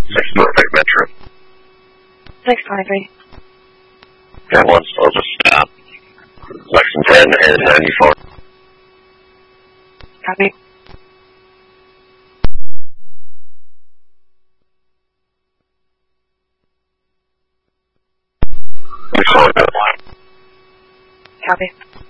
6 Metro. 623. Yeah, once I'll just stop. Section 10 and 94. Copy. Copy.